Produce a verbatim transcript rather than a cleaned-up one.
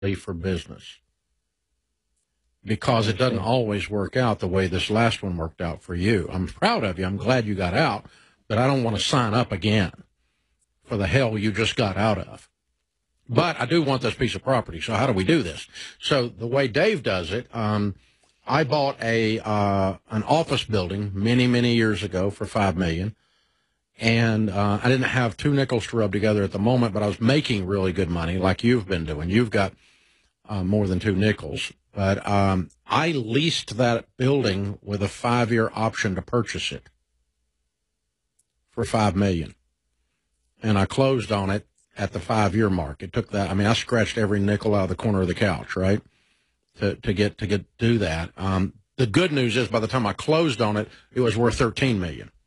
for business, because it doesn't always work out the way this last one worked out for you. I'm proud of you. I'm glad you got out, but I don't want to sign up again for the hell you just got out of. But I do want this piece of property. So how do we do this? So the way Dave does it, um, I bought a uh, an office building many, many years ago for five million dollars. And uh, I didn't have two nickels to rub together at the moment, but I was making really good money like you've been doing. You've got uh, more than two nickels. But um, I leased that building with a five-year option to purchase it for five million dollars. And I closed on it at the five-year mark. It took that. I mean, I scratched every nickel out of the corner of the couch, right, to, to get to get do that. Um, the good news is by the time I closed on it, it was worth thirteen million dollars.